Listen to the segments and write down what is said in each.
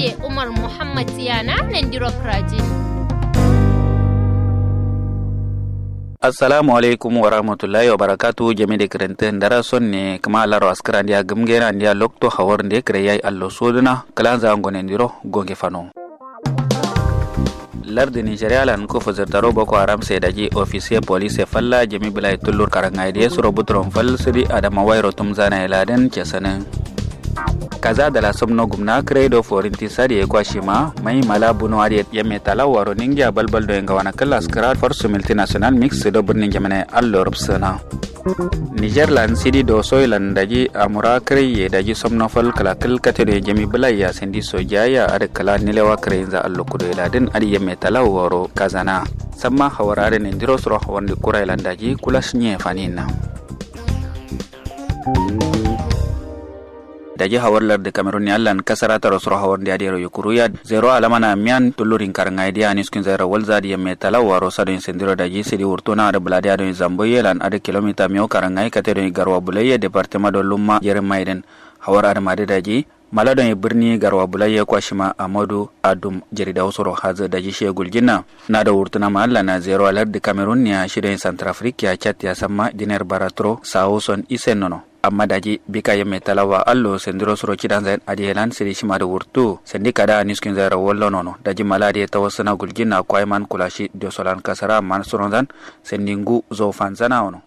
ade Umar Muhammad Tiyana Nandiro Krajin. Assalamu alaikum wa rahmatullahi wa barakatuh jami da kirantin dara son ne kuma alaro askara ndiya gumgera ndiya lokto hawar ndiya kire yayi allo soduna kalanza ngone ndiro gonge fano. Lardi Nigeria lan ko fazartaro Boko Haram sai daji ofisiye police falla jami bilay tullur karangay de suro butron fal sidi adama wayro tumzana iladen kesanen. Kaza da la somno gumna credo forinti sadi e kwashima mai mala bunu ari yemme talawaro ningya balbal do nga wana kala skrat force multinational mix do burnin jamane allor psana Nigerland sidi do soilan daji amura kreye daji somno fal kala kal katere jami bilaya sendi sojaya ar kala nilewa kreinza allo kudo iladin ari yemme talawaro kazana samma hawarare ne ndiro sro hawande kurailan daji kulasnye fanina daji hawarlar da Cameroon yallan kasara ta rasuro hawar da yadero yukuruya zero alamana miyan tulurin karnga idiya niskin zaira walza da yamme talawa rosa don sendiro daji sidi wurtuna da buladiya don zamboye lan ada kilomita miyo karnga ikate don garwa bulayya departement don lumma jerin maiden hawar adamade daji maladon birni garwa bulayya kwashima amadu adum jarida usuro haza daji shegul jinna na da wurtuna ma alla na zero alar da Cameroon ya shirin Centrafrique ya chat ya samma diner baratro sauson isenono amma daji bika yemme talawa allo sendiro suro kidan zain adielan sidi shima da wurtu sendi kada niskin zaira wallo nono daji maladi tawassana gulgina kwaiman kulashi do solan kasara man suronzan sendingu zo fanzana ono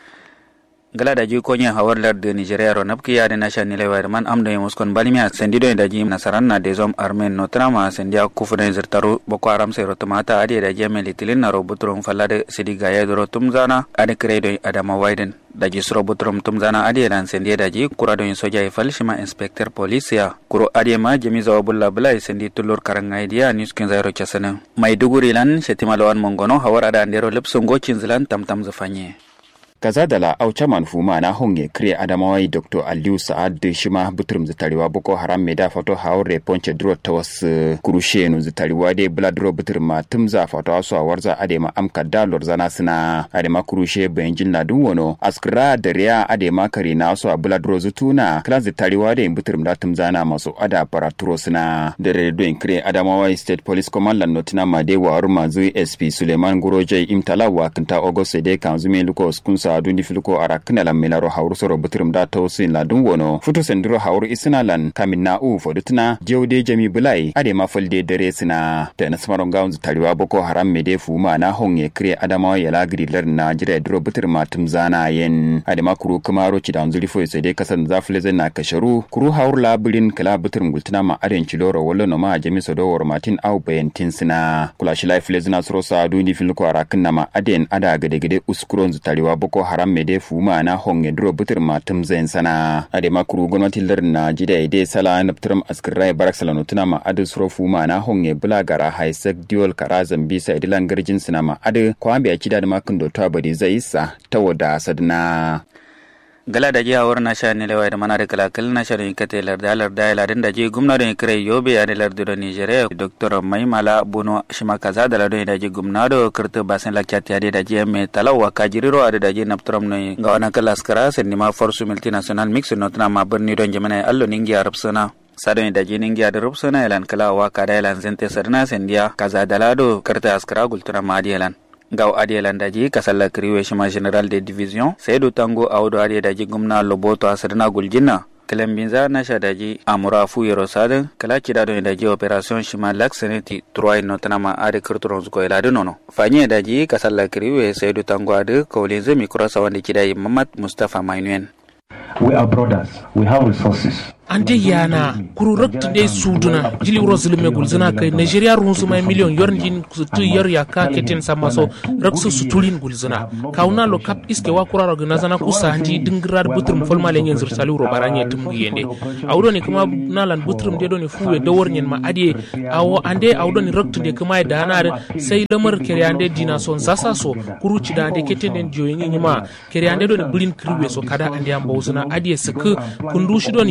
gala daji konya hawarlar de Nigeria ro napki ya de national level man amdo muskon balimia sendido daji nasaran na de zom armen notrama sendia kufuden zertaro Boko Haram sai rotomata ade daji melitilin na robutron falade sidi gaya do tumzana ade credo adama widen daji suro butrom tumzana ade dan sendi daji kurado in soja falshima inspector police ya kuro ade ma jami zawabulla bulai sendi tulur karanga idia niskin zairo chasana maiduguri lan setimalawan mongono hawar ada ndero lepsongo cinzlan tamtam zafanye kaza dala aucha manfuma na honge kre adamawai Dr. Aliyu Sa'ad shima butrum zitariwa Boko Haram meda fato haure ponche dro tawas kurushe no zitariwa de bladro buturma tumza fato aso awarza adema amka dalor zana sina adema kurushe benjin na dunwono askra dariya adema kare na aso bladro zutuna kla zitariwa de butrum da tumzana maso ada aparaturo sina dere do kre adamawai State Police Command lan notina made wa arma zu SP Suleiman Guroje imtalawa kanta August de kanzume luko skunsa dundi filko ara kinalan melaro hawru soro butrum da tawsin la dun wono futo sendiro hawru isinalan kaminna u fodutuna jewde jami bulai ade ma folde dare sina ta nasmaron gaunzu tariwa Boko Haram mede fuma na honge kre adama yala grilar na jira dro buturma tumzana yen ade ma kuru kamaro ci da unzuri fo sai kasan zafle na kasharu kuru hawru labirin kala buturum gultuna ma aden ciloro wallo no ma jami sodowar martin au bayantin sina kula shi life lezina soro sa dundi filko ara kinna ma aden ada gade uskuron zu tariwa Boko Haram mede fuma na honge dro butur matum zain sana ade makuru gwamnati na jida ide sala naptrum askrai barak salano tuna ma adu suro fuma na honge bulagara haisak dual karazan bisa idilan garjin sina ma adu kwambe a kida da makun do tabadi zai sa tawoda sadna gala da jiya war nasha ne lewa da manare kala kal nasha ne kate larda ladin da je gumna da kire yobe ya ne lardu da Nigeria Dr. Maimala Bono shima kaza da lado da je gumna do kirto basen lakyat ya da je me talawa kajiriro da je naptram ne ga wana kala skara sen ni ma force multinational mix notna ma birni don jamana allo ningi arabsana sadon da je ningi arabsana elan kala wa kada elan zente sarna sendia kaza da lado kirta askara gultuna madielan gaw adielan daji kasalla kriwe shima general de division Seydou Tango awdo ade daji gumna loboto asrna guljinna kelembinza nasha daji amura fu yero sada kala kidado daji operation shima lakseneti 3 notama ade kurtron ko elade nono fanye daji kasalla kriwe Seydou Tango ade kolenze mikro sawande kidai Mamad Mustafa Mainuen. We are brothers, we have resources. ande yana kuru rakti de suduna jili rosul megul zina kai Nigeria runsu mai million yornjin sutu yer ya ka keten samaso raksu sutulin gulzina kauna lo kap iske wa kura rogna zana kusa andi dingrar butrum folma lenyen zursali ro baranye tumuyende awdo ni kuma nalan butrum de doni fuwe do wornyen ma adie awo ande awdo ni rakti de kuma da na sai lamar kere ande dina son sasa so kuru ci da ande keten den joyin ni ma kere ande do ni bulin kriwe so kada ande ambo zina adie sik kundu shi do ni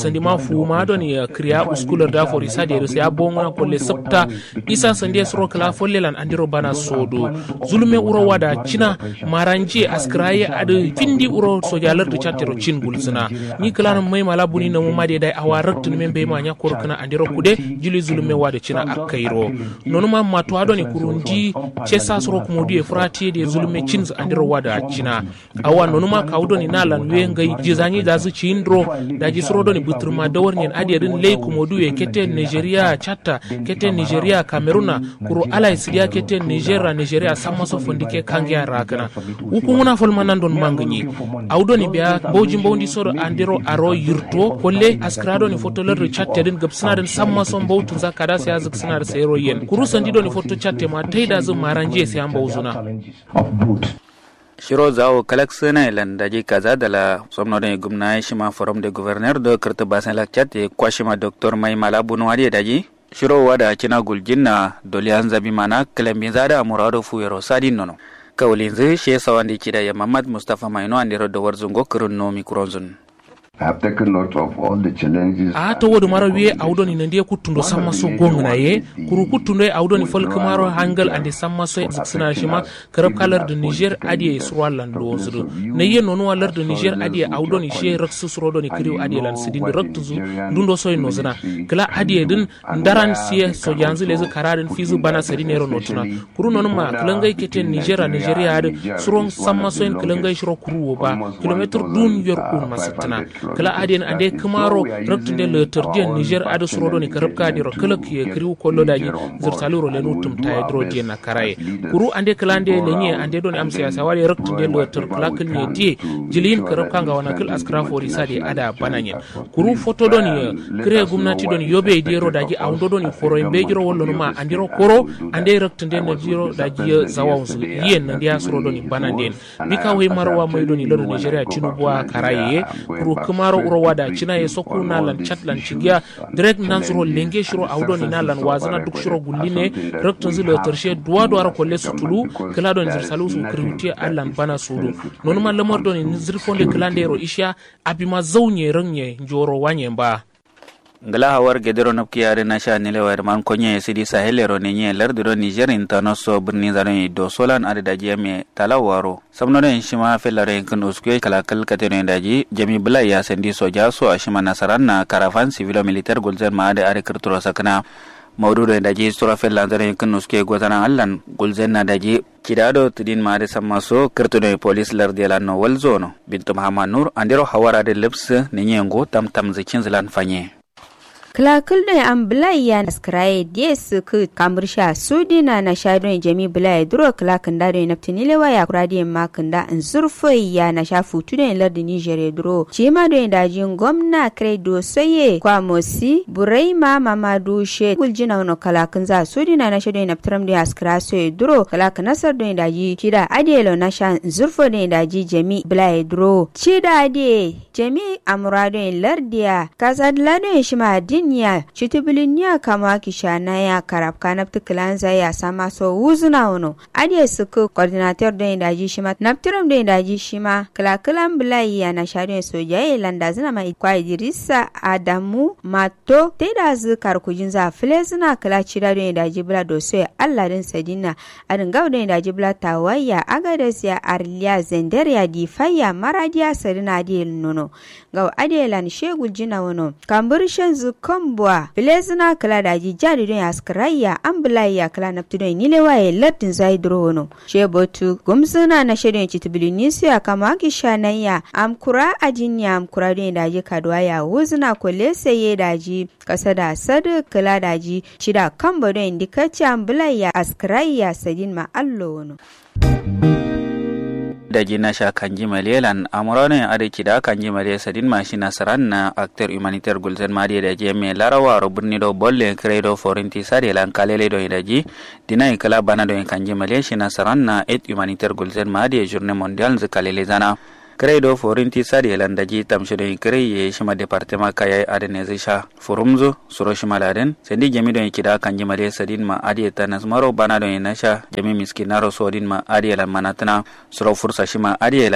sandi ma fu ma do ni kriya uskular da for isa de ya bonga kolle sabta isa sandi sro kala follelan andiro bana sodo zulume uro wada cina maranje askraye adu findi uro sojalar da chatero cin gulzina ni kala mai malabuni na mu made dai awa raktun membe ma nya korkana andiro kude jili zulume wada cina akairo nonu ma mato ado ni kurundi chesa sro kumodi e frati de zulume cin andiro wada cina awa nonu ma kawdo ni nalan we ngai jizanyi da zu cindro da ji sro do ni buturma dawar nyen adirin lay kumodu e kete Nigeria chatta kete Nigeria Cameroon kuro alay sidia kete Nigeria sama so fondike kangia rakana ukunguna folmanan don manganyi awdo ni biya bawji bawndi soro andiro aro yurto kolle askrado ni fotoler de chatte den gabsina den sama so bawtun zakada se azuk sinar sero yen kuru sandido ni foto chatte ma taida zu maranje se amba uzuna shiro zawo kalaksana landaji kaza dala somno de gumna shima forum de gouverneur de kirta basan lakchat e kwashima docteur mai malabuno wadi daji shiro wada kina guljinna doli hanzabi mana kalambi zada murado fuyero sadin nono kawlinze she sawandi kida ya Muhammad Mustafa Maino andiro do warzungo kurunno mikronzun I have taken note of all the challenges. To wodo maro wiye awdoni nande kutundo samma so gongna ye kuru kutundo awdoni folk maro hangal ande samma so ziksina shima karab kalar de Niger adi Swaland do zuru ne ye nonu walar de Niger adi awdoni she raksu srodoni kriu adi lan sidin raktuzu dundo so no zina kala adi din ndaran siye so janzu lezu kararin fizu bana sadinero notuna kuru nonu ma kalangai kete Nigeria adi suron samma so en kalangai shiro kuru ba kilometer dun yor kun masatana kala adien ande kumaro raktunde le tordien Niger ado srodo ni karabka diro kala ki kriu kollo daji zirtaluro le nutum tay drodien na karaye kuru ande kala ande lenye ande don am siyasa wali raktunde le tor kala kelni die jilin karabka nga wana kal askra fori sadi ada bananye kuru foto don kre gumnati don yobe diro daji awdo don foro embe jiro wollo ma andiro koro ande raktunde na jiro daji zawawsu yen ndia srodo ni bananden bika we marwa moydo ni lodo Nigeria tinubwa karaye kuru kumaro uro wada china ye soku nalan chatlan chigia direct nansuro lenge shiro awdo ni nalan wazana duk shiro gulline rektonzi le tershe duado ara kolle sutulu kala don zirsalu su kriwti allan bana sudu nonu ma lamor don ni zirfonde klandero isha abima zawnye renye njoro wanye mba ngala hawar gedero napkiyare na sha nile wayar man konye sidi sahelero ne nye lardiro Niger intanoso birni zaro do solan ade daji ame talawaro samno den shima felare kan uskwe kalakal katene daji jami bulai ya sendi soja so ashima nasaran na karavan civil militaire gulzen ma ade are kirturo sakana mawdudo daji sura felanzare kan uskwe gozana allan gulzen na daji kidado tidin ma ade samaso kirtune police lardiala no walzono bintu Muhammad Nur andero hawara de lips ne nyengo tam zikin zilan fanye Klakul ne an Bulaya Naskraye DS ku Kambursha Sudina na Shadon Jami Bulaya duro klakan da ne naptinile waya kuradi makanda an zurfoi ya na shafu tudin lardi Niger duro chima do indajin gwamna Credo Soye kwa Mosi Buraima Mamadu She kuljina wono klakan za Sudina na Shadon naptram de Askra Soye duro klakan nasar do indaji kida adelo na shan zurfo do indaji Jami Bulaya duro chida ade Jami amurado lardia kazadlado shima ya chitubilinya kama kishana ya karabka naptiklanza ya sama so wuzuna wono ade suku coordinator do indaji shima naptiram do indaji shima klakalam bulai ya na shadon soja ya landazina mai kwa Idrisa Adamu Mato teda zu karkujinza flezina kala chida do indaji bula do so Allah din sadina adin gawdo indaji bula tawaya agades ya arlia zender ya difaya maradia sarina ade nono gaw ade lan shegul jina wono kamburshen zu kombwa bilezina kala daji jadi don askraya ambulaya kala naptudon nilewaye latin zaidro wono shebotu gumsuna na shedon chitbilunisi kama kishanaya amkura ajinya amkura don daji kadwaya wuzuna koleseye daji kasada sadu kala daji chida kambo don indikaci ambulaya askraya sadin ma allo wono daji na sha kanji malelan amurane adaki da kanji male sadin mashi nasaran na actor humanitaire gulzen mari da je me larawa robni do bolle credo forinti sare lan kalele do daji dinai kala bana do kanji male shi nasaran na et humanitaire gulzen mari journée mondiale ze kalele zana credo forinti sare lan daji tamshido kreye shima departement kaya adene zisha forumzo suro shimaladen sendi jemi do kida kanji male sadin ma adi tanas maro bana do nasha jemi miskinaro sodin ma adi lan manatna suro fursa shima adi lan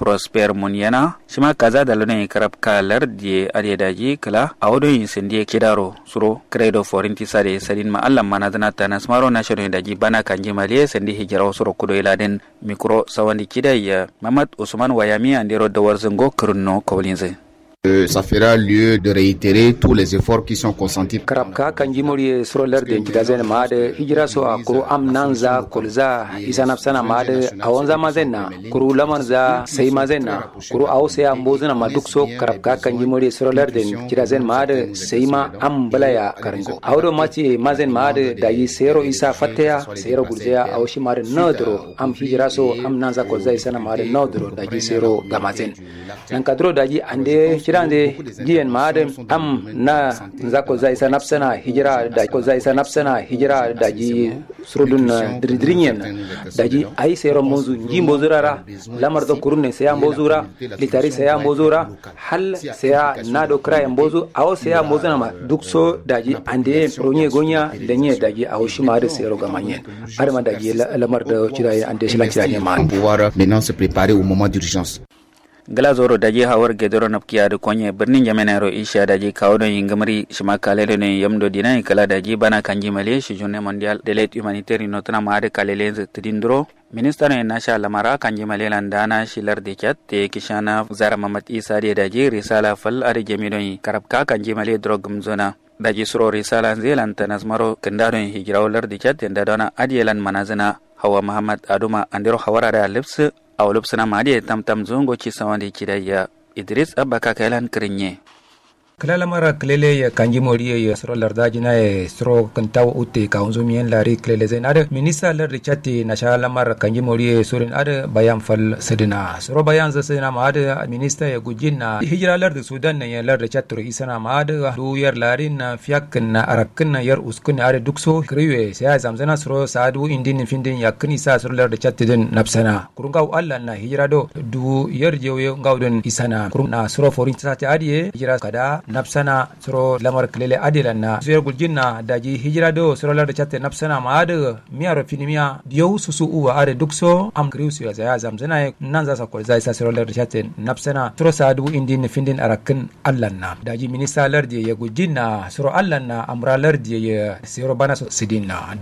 Prosper Munyana shima kaza da lone karab kalar die ade daji kala awodo insendie kidaro suro credo forinti sare sadin ma Allah manadana tanasmaro national daji bana kanji maliye sendi hijira suro kudo iladen mikro sawandi kidaya Mamad Usman Wayami andero dawar zango kurno kawlinze. Ça fera lieu de réitérer tous les efforts qui sont consentis. Karabka kanji mori suro lerde gidazen maade hijira so akuru amnanza kolza isanap sana maade awonza mazenna kuru lamanza sei mazenna kuru awse ambozuna madukso karabka kanji mori suro lerde gidazen maade seima ambalaya karango awdo machi mazen maade dayi sero isa fatea sero gurjea awshi maade nodro am hijira so amnanza kolza isana maade nodro dayi sero gamazen nan kadro dayi ande kirande dien maade am na nzako zaisa napsana hijira da ko zaisa napsana hijira daji surudun dridringen daji ai sero mozu njimbo zurara lamar do kurune seya mbozura litari seya mbozura hal seya nado kray mbozu aw seya mbozuna ma dukso daji ande ronye gonya lenye daji aw shimare sero gamanye arma daji lamar do chirai ande shilan ma pouvoir maintenant se préparer au moment d'urgence. Glazoro daji hawar gedoro napkiya da konye birnin Jamenaro Isha daji kawo yingamri shima kalele ne yamdo dinai kala daji bana kanji male shi journée mondial de l'aide humanitaire notana maade kalele tidindro minister ne nasha lamara kanji male landana shilar de kat te kishana zara mamat isa de daji risala fal are jami'don karabka kanji male drogum zona daji suro risala zelan tanasmaro kendaro hijrawlar de kat tenda dona adielan manazana hawa muhammad aduma andiro hawara da lips awlub sana madi tam zongo ci sawandi kidaya Idris Abba Kakalan Krinye Kalala mara klele ya kanji mori ya sro lardaji na e sro kantaw utte ka unzumien lari klele zen ada minista lar chatti na shala mara kanji mori surin ada bayan fal sedina sro bayan za sedina ma ada minista ya gujinna hijra lar Sudan na ya lar chattur isana ma ada du yar larin na fiyak na arakin na yar uskun ada dukso kriwe sai zamzana sro sadu indin findin yakni sa sro lar chatti den napsana kurungaw Allah na hijra do du yar jewe ngawden isana kuruna sro forin tati adiye hijra kada napsana suro lamar klele adilan na suyar guljinna daji hijira do suro lar chatte napsana ma ada miaro finimia diyo susu uwa are dukso am kriusu ya zaya zamzana nan za sa ko zai sa suro lar chatte napsana suro sadu indin findin arakin allan na daji minista lar die ya guljinna suro allan na amra lar die ya suro bana sidinna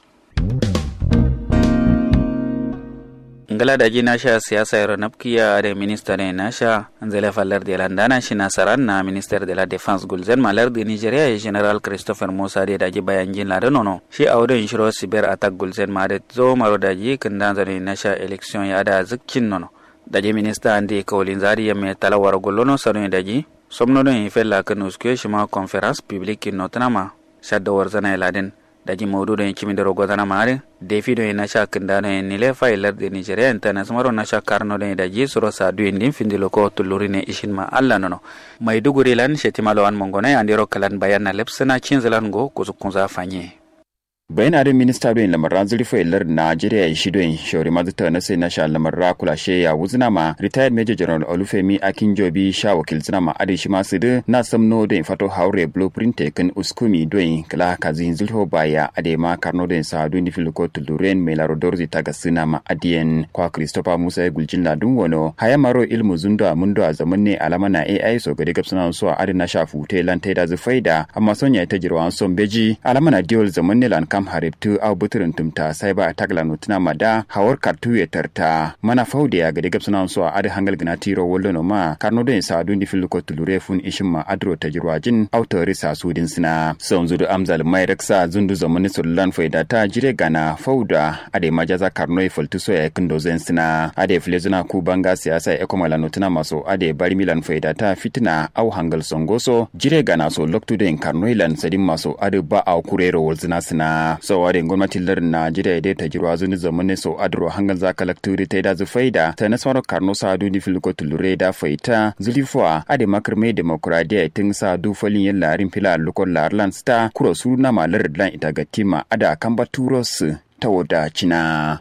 ngala daji nasha siyasa yaro napkiya da minister ne nasha nzele faller de landana shi nasaran na minister de la defense gulzen malar de Nigeria e general Christopher Musa de daji bayanjin la nono shi awdo inshiro cyber attack gulzen ma de zo maro daji kindan zane nasha election ya da zikkin nono daji minister ande kawlin zari ya me talawar gullono sanu daji somno do infella kanuske shima conference publique notama shadda warzana eladen daji mawdudo en kimi dero godana mare defido en nasha kindano en nile failer de Nigeria international nasha karno de daji suro sa du indin findilo ko tulurine ishinma alla nono Maiduguri lan shetimalo an mongona andiro kalan bayana lepsana chinzalan go kuzukunza fanye bayan adin minista don lamaran zurfi lar Najeriya ya shido in shori mazuta na sai na sha lamarra kulashe ya wuzna ma retired major general Olufemi Akinjobi sha wakil zina ma adin shi masu da na samno don fato haure blueprint taken uskumi don kala kazin zulho baya adema karno don sa don filiko tuluren mai larodorzi ta gasina ma adiyen kwa Christopher Musa ya guljin ladun wano haya maro ilmu zundo a mundo a zaman ne alama na AI so gari gabsana so a adin na sha fute lan taida zufaida amma sonya ta jirwa son beji alama na diol zaman ne lan haribtu au buturin tumta sai ba tagla nutuna mada hawar kartu ya tarta mana faudiya ga daga sunan so a hangal gina tiro wallo no ma karno don sa dundi filuko tulure fun ishin ma adro tajirwajin autori sa sudin sina son zudu amzal mai raksa zundu zamani sullan faida ta jire gana fauda ade majaza karno ifaltu so ya kindo zen sina ade flezuna ku banga siyasa e komala nutuna maso ade bari milan faida ta fitina au hangal songoso jire gana so loktu den karno ilan sadin maso ade ba au kurero walzina sina so wade gwamnatin lar Najeriya dai ta jirwa zuni zamane so adro hangal za kalakturi ta da zufaida ta nasaro karno sa du ni filko tulure da faita zulifwa ade makrme demokradiya tin sa du falin yin larin fila lokon larlan sta kuro suna malar dan ita gatima ada kamba turos ta wada cina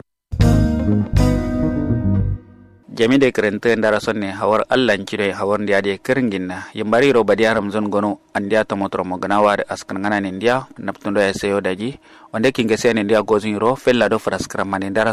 jami de krente ndara sonne hawar allan cire hawar ndiya de keringina yimbari ro badi haram zon gono andiya to motro mo gana war askan ngana ne ndiya naptundo ya seyo daji wande kinge sene ndiya gozin ro fella do fraskram man ndara